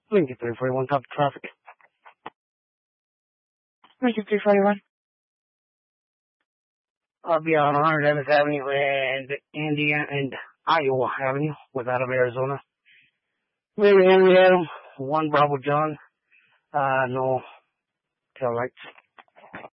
Lincoln 341, top traffic. Lincoln 341. I'll be on 100 Evans Avenue and Indiana and Iowa Avenue, with out of Arizona. Mary Henry Adam, 1 Bravo John, no tail lights.